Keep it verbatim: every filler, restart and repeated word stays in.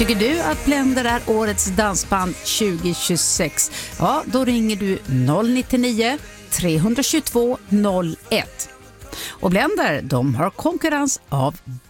Tycker du att Blender är årets dansband tjugo tjugosex? Ja, då ringer du noll nio nio, tre två två, noll ett. Och Blender, de har konkurrens av